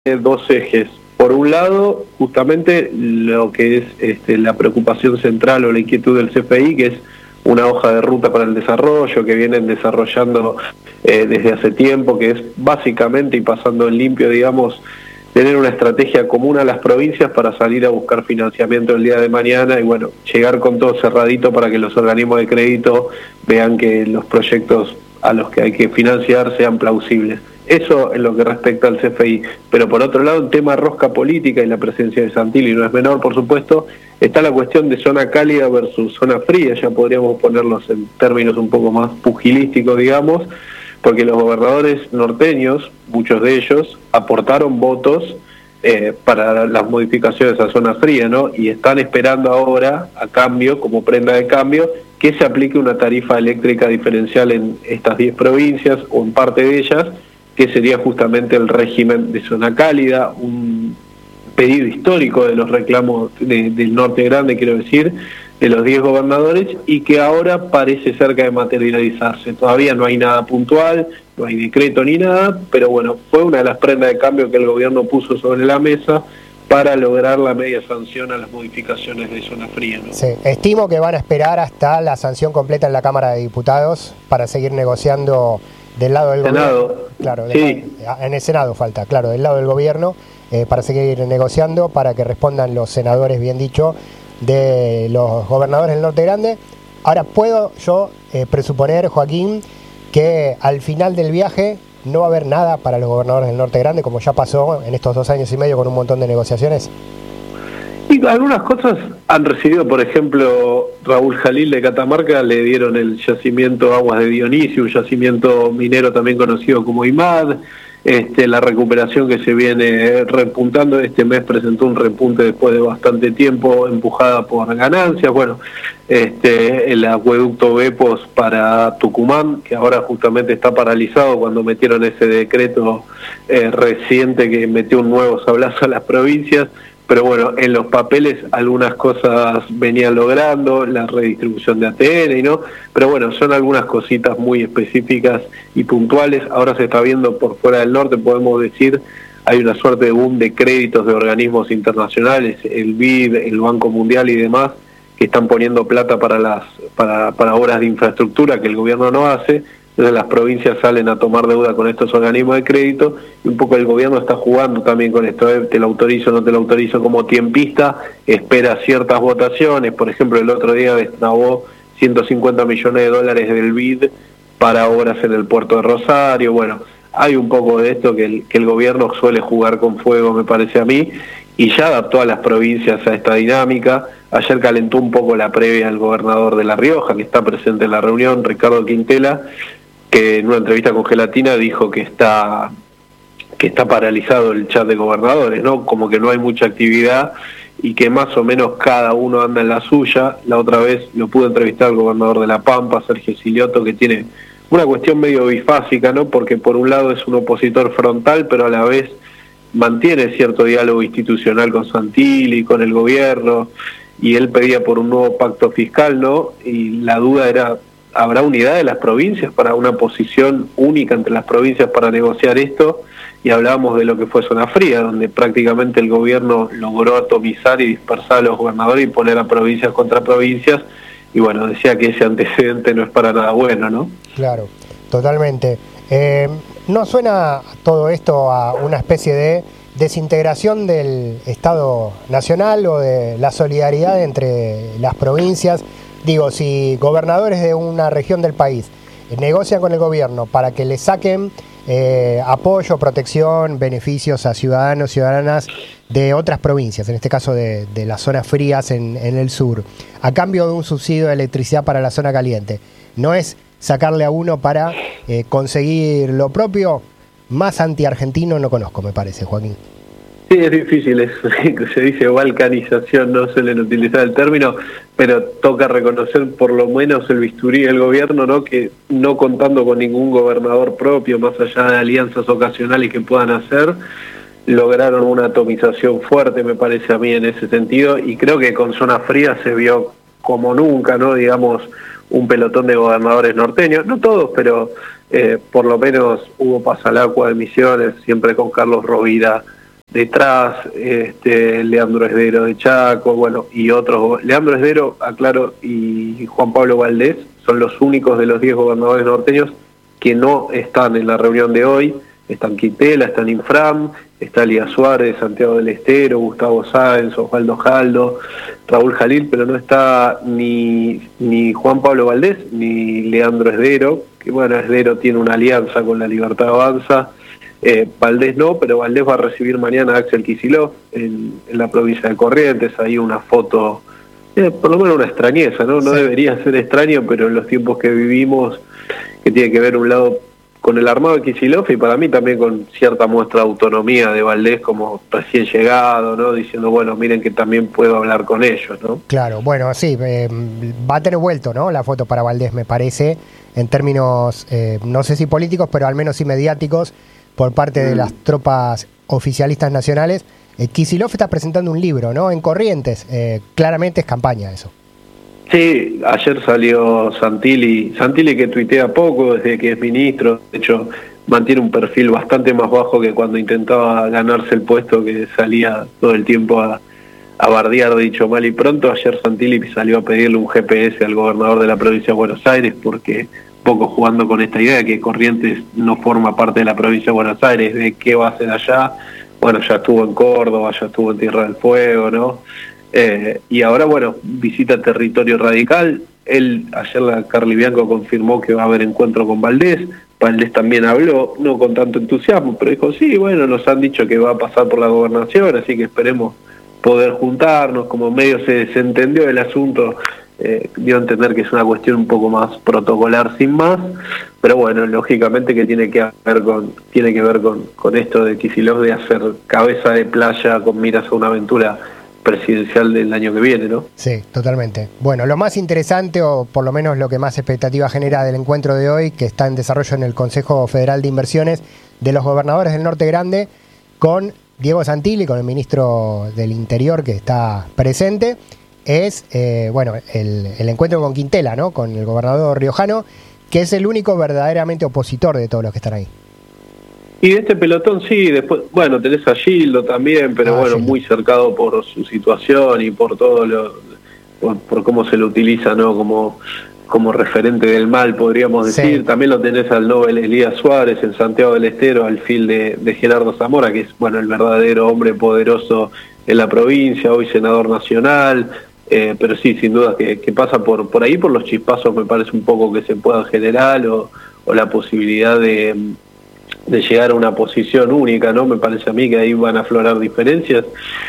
dos ejes. Por un lado, justamente lo que es la preocupación central o la inquietud del CFI, que es una hoja de ruta para el desarrollo que vienen desarrollando desde hace tiempo, que es básicamente, y pasando en limpio, digamos, tener una estrategia común a las provincias para salir a buscar financiamiento el día de mañana y, bueno, llegar con todo cerradito para que los organismos de crédito vean que los proyectos a los que hay que financiar sean plausibles. Eso en lo que respecta al CFI. Pero por otro lado, el tema rosca política y la presencia de Santilli no es menor, por supuesto, está la cuestión de zona cálida versus zona fría, ya podríamos ponerlos en términos un poco más pugilísticos, digamos, porque los gobernadores norteños, muchos de ellos, aportaron votos para las modificaciones a zona fría, ¿no? Y están esperando ahora, a cambio, como prenda de cambio, que se aplique una tarifa eléctrica diferencial en estas 10 provincias, o en parte de ellas, que sería justamente el régimen de zona cálida, un pedido histórico de los reclamos del Norte Grande, quiero decir, de los 10 gobernadores, y que ahora parece cerca de materializarse. Todavía no hay nada puntual, no hay decreto ni nada, pero bueno, fue una de las prendas de cambio que el gobierno puso sobre la mesa para lograr la media sanción a las modificaciones de zona fría, ¿no? Sí, estimo que van a esperar hasta la sanción completa en la Cámara de Diputados para seguir negociando del lado del gobierno. Claro, sí. En el Senado falta, claro, del lado del gobierno, para seguir negociando, para que respondan los senadores, bien dicho, de los gobernadores del Norte Grande. Ahora, ¿puedo yo presuponer, Joaquín, que al final del viaje no va a haber nada para los gobernadores del Norte Grande, como ya pasó en estos 2 años y medio con un montón de negociaciones? Y algunas cosas han recibido, por ejemplo, Raúl Jalil de Catamarca le dieron el yacimiento Aguas de Dionisio, un yacimiento minero también conocido como IMAD. La recuperación que se viene repuntando, este mes presentó un repunte después de bastante tiempo, empujada por ganancias. Bueno, el acueducto Bepos para Tucumán, que ahora justamente está paralizado cuando metieron ese decreto reciente que metió un nuevo sablazo a las provincias. Pero bueno, en los papeles algunas cosas venían logrando, la redistribución de ATN, ¿no? Pero bueno, son algunas cositas muy específicas y puntuales. Ahora se está viendo por fuera del norte, podemos decir, hay una suerte de boom de créditos de organismos internacionales, el BID, el Banco Mundial y demás, que están poniendo plata para obras de infraestructura que el gobierno no hace. Entonces las provincias salen a tomar deuda con estos organismos de crédito y un poco el gobierno está jugando también con esto, te lo autorizo, no te lo autorizo, como tiempista, espera ciertas votaciones. Por ejemplo, el otro día destrabó 150 millones de dólares del BID para obras en el puerto de Rosario. Bueno, hay un poco de esto que el gobierno suele jugar con fuego, me parece a mí, y ya adaptó a las provincias a esta dinámica. Ayer calentó un poco la previa al gobernador de La Rioja, que está presente en la reunión, Ricardo Quintela, que en una entrevista con Gelatina dijo que está paralizado el chat de gobernadores, ¿no? Como que no hay mucha actividad y que más o menos cada uno anda en la suya. La otra vez lo pude entrevistar al gobernador de La Pampa, Sergio Silioto, que tiene una cuestión medio bifásica, ¿no? Porque por un lado es un opositor frontal, pero a la vez mantiene cierto diálogo institucional con Santilli, con el gobierno, y él pedía por un nuevo pacto fiscal, ¿no? Y la duda era, ¿habrá unidad de las provincias para una posición única entre las provincias para negociar esto? Y hablábamos de lo que fue zona fría, donde prácticamente el gobierno logró atomizar y dispersar a los gobernadores y poner a provincias contra provincias. Y bueno, decía que ese antecedente no es para nada bueno, ¿no? Claro, totalmente. ¿No suena todo esto a una especie de desintegración del Estado Nacional o de la solidaridad entre las provincias? Digo, si gobernadores de una región del país negocian con el gobierno para que le saquen apoyo, protección, beneficios a ciudadanos, ciudadanas de otras provincias, en este caso de las zonas frías en el sur, a cambio de un subsidio de electricidad para la zona caliente, ¿no es sacarle a uno para conseguir lo propio? Más anti-argentino no conozco, me parece, Joaquín. Sí, es difícil, se dice balcanización, no suelen utilizar el término, pero toca reconocer por lo menos el bisturí del gobierno, ¿no? Que no contando con ningún gobernador propio, más allá de alianzas ocasionales que puedan hacer, lograron una atomización fuerte, me parece a mí, en ese sentido, y creo que con zona fría se vio como nunca, ¿no? Digamos, un pelotón de gobernadores norteños, no todos, pero por lo menos Hugo Pasalacqua de Misiones, siempre con Carlos Rovira detrás, Leandro Esdero de Chaco, bueno, y otros. Leandro Esdero, aclaro, y Juan Pablo Valdés son los únicos de los 10 gobernadores norteños que no están en la reunión de hoy. Están Quintela, están Infram, está Elías Suárez, Santiago del Estero, Gustavo Sáenz, Osvaldo Jaldo, Raúl Jalil, pero no está ni Juan Pablo Valdés ni Leandro Esdero, que bueno, Esdero tiene una alianza con La Libertad Avanza. Valdés no, pero Valdés va a recibir mañana a Axel Kicillof en la provincia de Corrientes. Ahí una foto, por lo menos una extrañeza, ¿no? No debería ser extraño, pero en los tiempos que vivimos, que tiene que ver un lado con el armado de Kicillof y para mí también con cierta muestra de autonomía de Valdés como recién llegado, ¿no? Diciendo, bueno, miren que también puedo hablar con ellos, ¿no? Claro, bueno, sí, va a tener vuelto, ¿no? La foto para Valdés, me parece, en términos, no sé si políticos, pero al menos sí mediáticos, por parte de las tropas oficialistas nacionales. Kicillof está presentando un libro, ¿no? En Corrientes, claramente es campaña eso. Sí, ayer salió Santilli que tuitea poco desde que es ministro, de hecho mantiene un perfil bastante más bajo que cuando intentaba ganarse el puesto, que salía todo el tiempo a bardear dicho mal y pronto. Ayer Santilli salió a pedirle un GPS al gobernador de la provincia de Buenos Aires, porque un poco jugando con esta idea de que Corrientes no forma parte de la provincia de Buenos Aires, de qué va a hacer allá. Bueno, ya estuvo en Córdoba, ya estuvo en Tierra del Fuego, ¿no? Y ahora, bueno, visita territorio radical. Ayer la Carly Bianco confirmó que va a haber encuentro con Valdés. Valdés también habló, no con tanto entusiasmo, pero dijo, sí, bueno, nos han dicho que va a pasar por la gobernación, así que esperemos poder juntarnos. Como medio se desentendió el asunto, dio a entender que es una cuestión un poco más protocolar sin más, pero bueno, lógicamente que tiene que ver con esto de Kicillof de hacer cabeza de playa con miras a una aventura presidencial del año que viene, ¿no? Sí, totalmente. Bueno, lo más interesante, o por lo menos lo que más expectativa genera del encuentro de hoy, que está en desarrollo en el Consejo Federal de Inversiones de los gobernadores del Norte Grande, con Diego Santilli, con el ministro del Interior que está presente, es bueno, el encuentro con Quintela, ¿no? Con el gobernador riojano, que es el único verdaderamente opositor de todos los que están ahí. Y de este pelotón sí, después, bueno, tenés a Gildo también, pero bueno, Gildo, muy cercado por su situación y por todo por cómo se lo utiliza, ¿no? Como referente del mal, podríamos decir. Sí. También lo tenés al Nobel Elías Suárez en Santiago del Estero, al fil de Gerardo Zamora, que es, bueno, el verdadero hombre poderoso en la provincia, hoy senador nacional. Pero sí, sin duda que pasa por ahí, por los chispazos, me parece un poco que se puedan generar, o la posibilidad de llegar a una posición única, ¿no? Me parece a mí que ahí van a aflorar diferencias,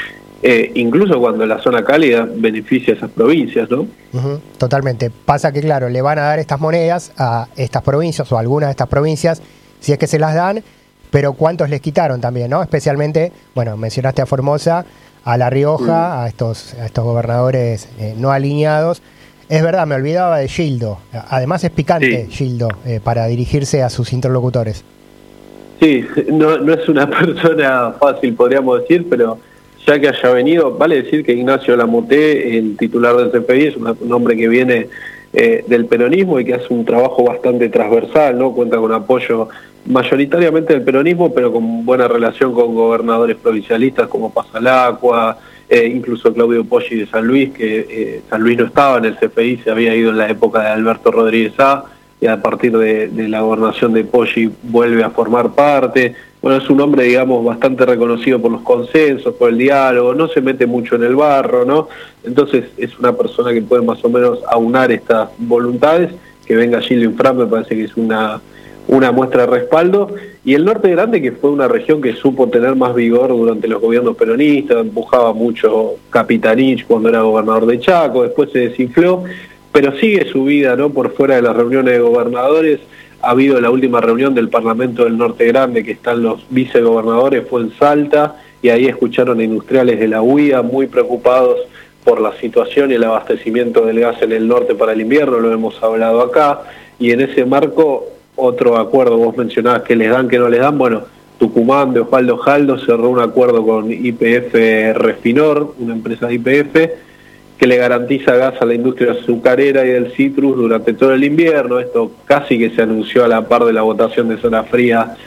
incluso cuando la zona cálida beneficia a esas provincias, ¿no? Totalmente. Pasa que, claro, le van a dar estas monedas a estas provincias, o a algunas de estas provincias, si es que se las dan, pero ¿cuántos les quitaron también, no? Especialmente, bueno, mencionaste a Formosa, a La Rioja, a estos gobernadores no alineados. Es verdad, me olvidaba de Gildo. Además es picante, sí. Gildo, para dirigirse a sus interlocutores. Sí, no es una persona fácil, podríamos decir, pero ya que haya venido, vale decir que Ignacio Lamoté, el titular del CFI, es un hombre que viene del peronismo y que hace un trabajo bastante transversal, ¿no? Cuenta con apoyo mayoritariamente del peronismo, pero con buena relación con gobernadores provincialistas como Pasalacqua, incluso Claudio Poggi de San Luis, que San Luis no estaba en el CFI, se había ido en la época de Alberto Rodríguez A, y a partir de la gobernación de Poggi vuelve a formar parte. Bueno, es un hombre, digamos, bastante reconocido por los consensos, por el diálogo, no se mete mucho en el barro, ¿no? Entonces es una persona que puede más o menos aunar estas voluntades. Que venga Gildo Infram me parece que es una muestra de respaldo. Y el Norte Grande, que fue una región que supo tener más vigor durante los gobiernos peronistas, empujaba mucho Capitanich cuando era gobernador de Chaco, después se desinfló, pero sigue su vida, ¿no? Por fuera de las reuniones de gobernadores. Ha habido la última reunión del Parlamento del Norte Grande, que están los vicegobernadores, fue en Salta, y ahí escucharon a industriales de la UIA muy preocupados por la situación y el abastecimiento del gas en el norte para el invierno, lo hemos hablado acá, y en ese marco, otro acuerdo, vos mencionabas que les dan, que no les dan, bueno, Tucumán de Osvaldo Jaldo cerró un acuerdo con YPF Refinor, una empresa de YPF, que le garantiza gas a la industria azucarera y del citrus durante todo el invierno. Esto casi que se anunció a la par de la votación de zona fría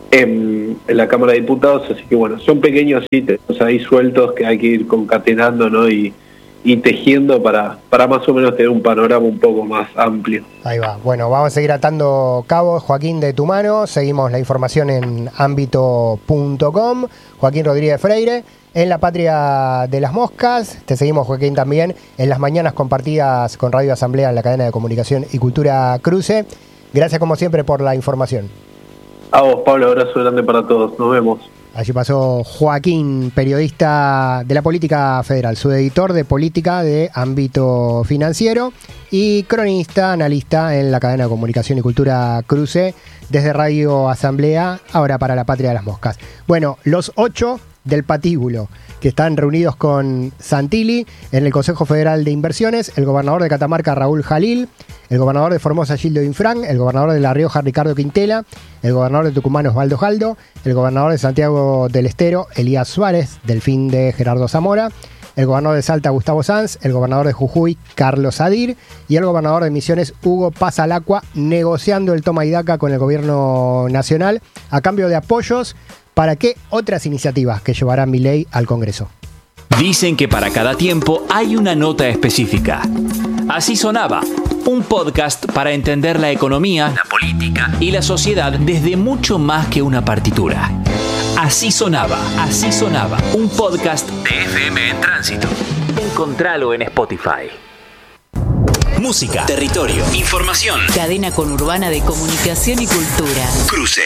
en la Cámara de Diputados, así que bueno, son pequeños ítems ahí sueltos que hay que ir concatenando, ¿no? y tejiendo para más o menos tener un panorama un poco más amplio. Ahí va. Bueno, vamos a seguir atando cabos, Joaquín, de tu mano. Seguimos la información en ámbito.com. Joaquín Rodríguez Freire, en La Patria de las Moscas. Te seguimos, Joaquín, también en las mañanas compartidas con Radio Asamblea en la cadena de comunicación y cultura Cruce. Gracias, como siempre, por la información. A vos, Pablo, abrazo grande para todos. Nos vemos. Allí pasó Joaquín, periodista de la Política Federal, subeditor de Política de Ámbito Financiero y cronista, analista en la cadena de comunicación y cultura Cruce, desde Radio Asamblea, ahora para La Patria de las Moscas. Bueno, los 8 del patíbulo, que están reunidos con Santilli en el Consejo Federal de Inversiones, el gobernador de Catamarca, Raúl Jalil, el gobernador de Formosa, Gildo Infran, el gobernador de La Rioja, Ricardo Quintela, el gobernador de Tucumán, Osvaldo Jaldo, el gobernador de Santiago del Estero, Elías Suárez, Delfín de Gerardo Zamora, el gobernador de Salta, Gustavo Sanz, el gobernador de Jujuy, Carlos Adir, y el gobernador de Misiones, Hugo Pasalacqua, negociando el toma y daca con el gobierno nacional a cambio de apoyos para qué otras iniciativas que llevará Milei al Congreso. Dicen que para cada tiempo hay una nota específica. Así sonaba, un podcast para entender la economía, la política y la sociedad desde mucho más que una partitura. Así sonaba, un podcast de FM en Tránsito. Encontralo en Spotify. Música, territorio, información. Cadena conurbana de comunicación y cultura. Cruce.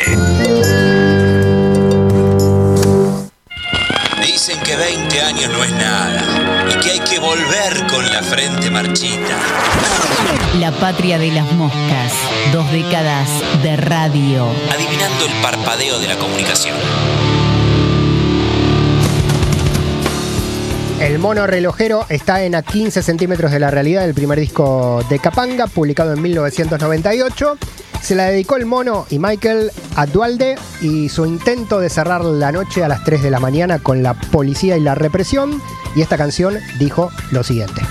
Dicen que 20 años no es nada y que hay que volver con la frente marchita. La Patria de las Moscas, 2 décadas de radio. Adivinando el parpadeo de la comunicación. El mono relojero está a 15 centímetros de la realidad del primer disco de Capanga, publicado en 1998. Se la dedicó el mono y Michael a Dualde y su intento de cerrar la noche a las 3 de la mañana con la policía y la represión. Y esta canción dijo lo siguiente.